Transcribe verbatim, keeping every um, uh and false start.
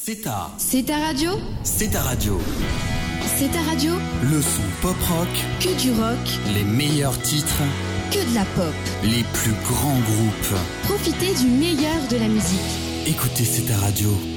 C'est ta... C'est ta radio. C'est ta radio. C'est ta radio. Le son pop-rock. Que du rock. Les meilleurs titres. Que de la pop. Les plus grands groupes. Profitez du meilleur de la musique. Écoutez C'est ta radio.